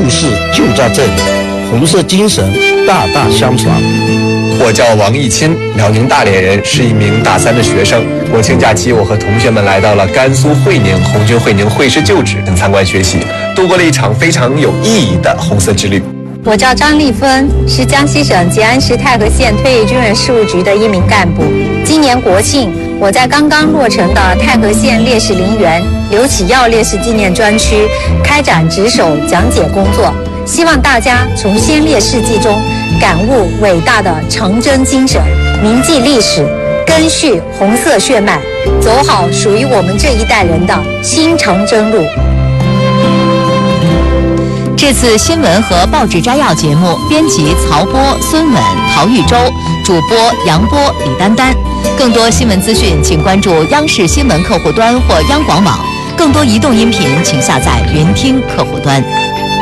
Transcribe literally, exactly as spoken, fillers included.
事就在这里，红色精神大大相传。 我叫王义钦，辽宁大连人，是一名大三的学生。国庆假期，我和同学们来到了甘肃会宁红军会宁会师旧址等参观学习，度过了一场非常有意义的红色之旅。 我叫张丽芬，是江西省吉安市太和县退役军人事务局的一名干部。今年国庆，我在刚刚落成的太和县烈士陵园刘启耀烈士纪念专区开展值守讲解工作，希望大家从先烈事迹中感悟伟大的长征精神，铭记历史，根续红色血脉，走好属于我们这一代人的新长征路。 这次新闻和报纸摘要节目编辑曹波、孙稳、陶玉洲，主播杨波、李丹丹。更多新闻资讯，请关注央视新闻客户端或央广网。更多移动音频，请下载云听客户端。